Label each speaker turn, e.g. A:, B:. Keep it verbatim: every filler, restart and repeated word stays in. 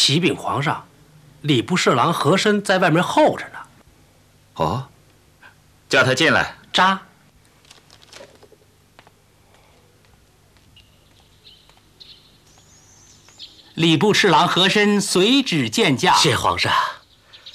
A: 启禀皇上，礼部侍郎和珅在外面候着呢。
B: 哦，叫他进来。
A: 扎。
C: 礼部侍郎和珅随旨见驾。
A: 谢皇上。